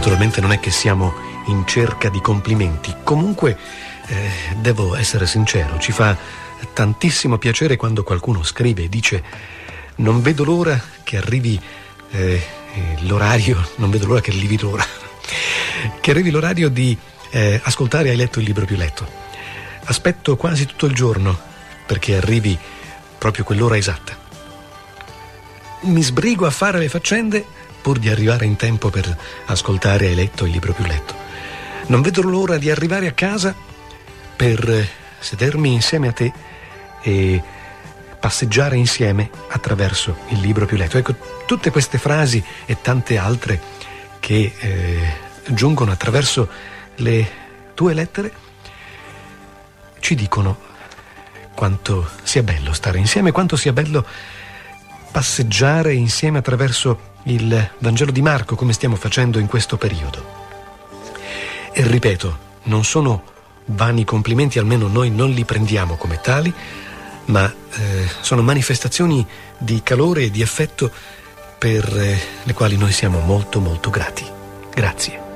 Naturalmente non è che siamo in cerca di complimenti, comunque devo essere sincero, ci fa tantissimo piacere quando qualcuno scrive e dice: non vedo l'ora che arrivi l'orario, non vedo l'ora che arrivi l'ora, che arrivi l'orario di ascoltare Hai letto il libro più letto. Aspetto quasi tutto il giorno perché arrivi proprio quell'ora esatta. Mi sbrigo a fare le faccende pur di arrivare in tempo per ascoltare Hai letto il libro più letto. Non vedo l'ora di arrivare a casa per sedermi insieme a te e passeggiare insieme attraverso il libro più letto. Ecco, tutte queste frasi e tante altre che giungono attraverso le tue lettere ci dicono quanto sia bello stare insieme, quanto sia bello passeggiare insieme attraverso il Vangelo di Marco, come stiamo facendo in questo periodo. E ripeto, non sono vani complimenti, almeno noi non li prendiamo come tali, ma sono manifestazioni di calore e di affetto per le quali noi siamo molto molto grati. Grazie.